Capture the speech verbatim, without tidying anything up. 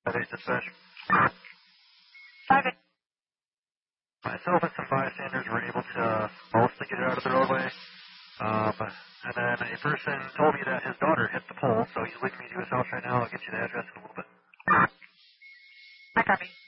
Base dispatch. Five eight. Myself and some bystanders were able to mostly get it out of the roadway. Um, and then a person told me that his daughter hit the pole, so he's leading me to his house right now. I'll get you the address in a little bit. I copy.